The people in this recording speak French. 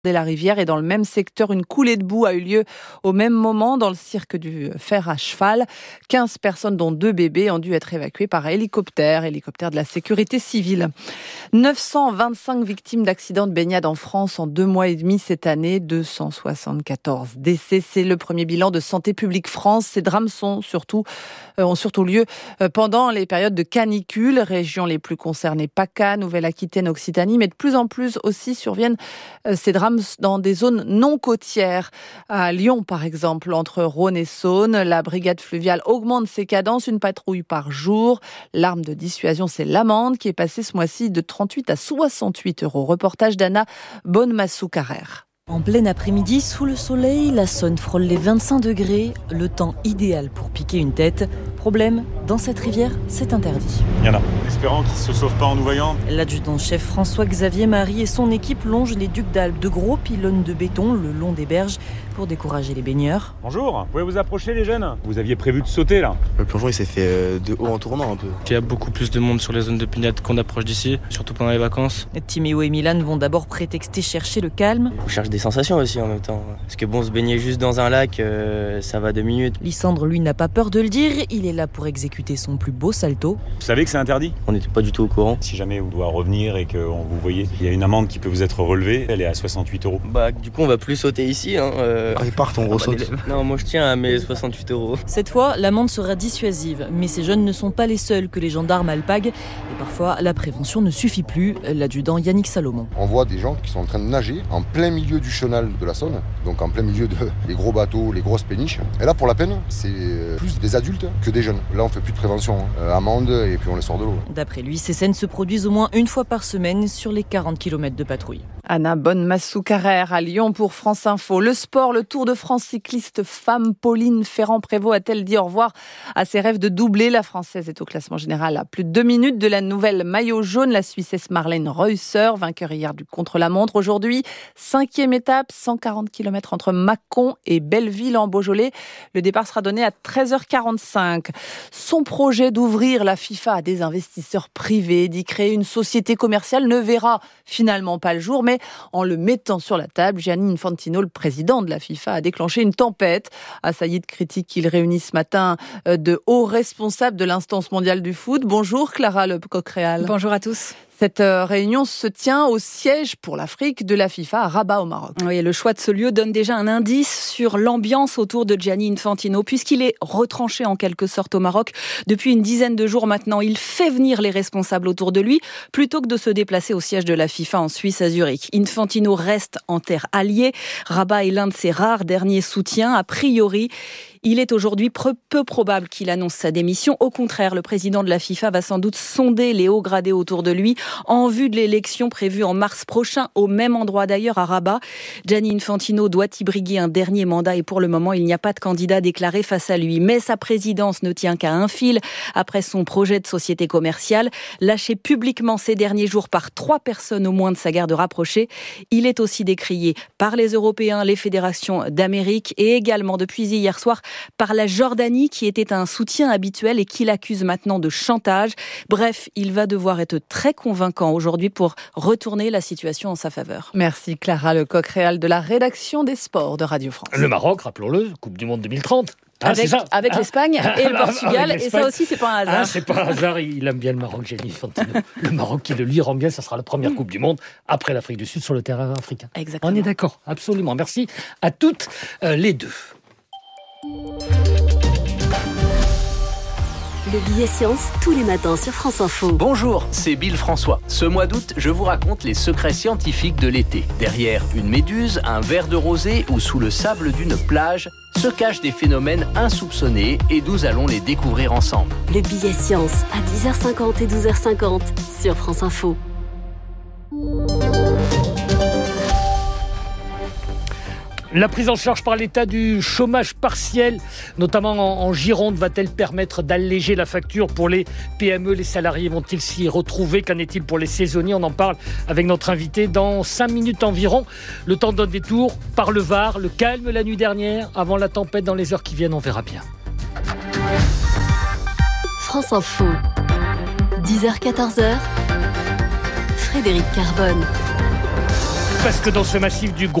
la rivière et dans le même secteur, une coulée de boue a eu lieu au même moment dans le cirque du fer à cheval. 15 personnes, dont 2 bébés, ont dû être évacuées par hélicoptère de la sécurité civile. 925 victimes d'accidents de baignade en France en 2 mois et demi cette année, 274 décès. C'est le premier bilan de Santé publique France. Ces drames ont surtout lieu pendant les périodes de canicule. Régions les plus concernées, PACA, Nouvelle-Aquitaine, Occitanie, mais de plus en plus aussi surviennent ces drames dans des zones non côtières. À Lyon, par exemple, entre Rhône et Saône, la brigade fluviale augmente ses cadences, une patrouille par jour. L'arme de dissuasion, c'est l'amende qui est passée ce mois-ci de 38 à 68 €. Reportage d'Anna Bonne-Massou-Carrère. En plein après-midi, sous le soleil, la Saône frôle les 25 degrés, le temps idéal pour piquer une tête. Problème, dans cette rivière, c'est interdit. Il y en a. Espérant qu'ils ne se sauvent pas en nous voyant. L'adjudant-chef François-Xavier Marie et son équipe longent les ducs d'Albe, de gros pylônes de béton le long des berges pour décourager les baigneurs. Bonjour, vous pouvez vous approcher les jeunes ? Vous aviez prévu de sauter là ? Le plongeon il s'est fait de haut en tournant un peu. Il y a beaucoup plus de monde sur les zones de baignade qu'on approche d'ici, surtout pendant les vacances. Timéo et Milan vont d'abord prétexter chercher le calme. On cherche des sensations aussi en même temps. Parce que bon, se baigner juste dans un lac, ça va 2 minutes. Lysandre, lui, n'a pas peur de le dire. Il est là pour exécuter son plus beau salto. Vous savez que c'est interdit ? On n'était pas du tout au courant. Si jamais on doit revenir et que vous voyez, il y a une amende qui peut vous être relevée, elle est à 68 €. Du coup, on va plus sauter ici. Ils partent, on ressaute. Non, moi je tiens à mes 68 €. Cette fois, l'amende sera dissuasive. Mais ces jeunes ne sont pas les seuls que les gendarmes alpaguent. Et parfois, la prévention ne suffit plus. L'adjudant Yannick Salomon. On voit des gens qui sont en train de nager en plein milieu du chenal de la Saône, donc en plein milieu des gros bateaux, les grosses péniches. Et là, pour la peine, c'est plus des adultes que des jeunes. Là, on fait plus de prévention. Amende et puis on les sort de l'eau. D'après lui, ces scènes se produisent au moins une fois par semaine sur les 40 km de patrouille. Anna Bonne-Massou-Carrère à Lyon pour France Info. Le sport, le Tour de France cycliste femme Pauline Ferrand-Prévot a-t-elle dit au revoir à ses rêves de doubler ? La Française est au classement général à plus de 2 minutes de la nouvelle maillot jaune. La Suissesse Marlène Reusser, vainqueur hier du contre-la-montre. Aujourd'hui, 5e étape, 140 km entre Mâcon et Belleville en Beaujolais. Le départ sera donné à 13h45. Son projet d'ouvrir la FIFA à des investisseurs privés, d'y créer une société commerciale, ne verra finalement pas le jour, mais en le mettant sur la table, Gianni Infantino, le président de la FIFA, a déclenché une tempête. Assailli de critiques qu'il réunit ce matin de hauts responsables de l'instance mondiale du foot. Bonjour Clara Le Coq-Réal. Bonjour à tous. Cette réunion se tient au siège pour l'Afrique de la FIFA à Rabat au Maroc. Oui, le choix de ce lieu donne déjà un indice sur l'ambiance autour de Gianni Infantino, puisqu'il est retranché en quelque sorte au Maroc depuis une dizaine de jours maintenant. Il fait venir les responsables autour de lui plutôt que de se déplacer au siège de la FIFA en Suisse à Zurich. Infantino reste en terre alliée. Rabat est l'un de ses rares derniers soutiens. A priori, il est aujourd'hui peu probable qu'il annonce sa démission. Au contraire, le président de la FIFA va sans doute sonder les hauts gradés autour de lui en vue de l'élection prévue en mars prochain, au même endroit d'ailleurs à Rabat. Gianni Infantino doit y briguer un dernier mandat et pour le moment, il n'y a pas de candidat déclaré face à lui. Mais sa présidence ne tient qu'à un fil après son projet de société commerciale, lâché publiquement ces derniers jours par 3 personnes au moins de sa garde rapprochée. Il est aussi décrié par les Européens, les fédérations d'Amérique et également depuis hier soir par la Jordanie qui était un soutien habituel et qui l'accuse maintenant de chantage. Bref, il va devoir être très convaincant aujourd'hui pour retourner la situation en sa faveur. Merci Clara Le Coq-Réal de la rédaction des sports de Radio France. Le Maroc, rappelons-le, Coupe du Monde 2030. Avec l'Espagne et le Portugal, et ça aussi c'est pas un hasard. C'est pas un hasard, il aime bien le Maroc, Gianni Infantino. Le Maroc qui le lui rend bien, ça sera la première Coupe du Monde après l'Afrique du Sud sur le terrain africain. Exactement. On est d'accord, absolument. Merci à toutes les deux. Le billet science, tous les matins sur France Info. Bonjour, c'est Bill François. Ce mois d'août, je vous raconte les secrets scientifiques de l'été. Derrière une méduse, un verre de rosée ou sous le sable d'une plage, se cachent des phénomènes insoupçonnés et nous allons les découvrir ensemble. Le billet science à 10h50 et 12h50 sur France Info. La prise en charge par l'État du chômage partiel, notamment en Gironde, va-t-elle permettre d'alléger la facture pour les PME ? Les salariés vont-ils s'y retrouver ? Qu'en est-il pour les saisonniers ? On en parle avec notre invité dans 5 minutes environ. Le temps d'un détour par le Var, le calme la nuit dernière, avant la tempête dans les heures qui viennent, on verra bien. France Info, 10h-14h, Frédéric Carbone. parce que dans ce massif du Gros